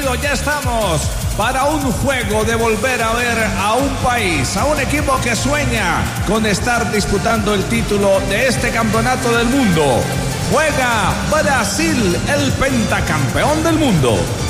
amigos, ya estamos para un juego de volver a ver a un país, a un equipo que sueña con estar disputando el título de este campeonato del mundo. Juega Brasil, el pentacampeón del mundo.